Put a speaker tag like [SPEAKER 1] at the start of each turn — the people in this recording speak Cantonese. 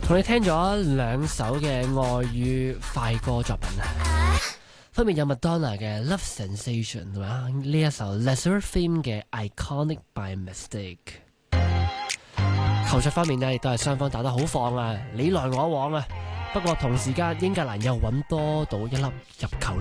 [SPEAKER 1] 同你聽咗兩首嘅外語快歌作品啊，分別有麥當娜嘅 Love Sensation 同埋呢一首 Lesser Theme 嘅 Iconic by Mistake。球賽方面呢，亦都係雙方打得好放啊，你來我往啊。不過同時間英格蘭又揾多到一粒入球。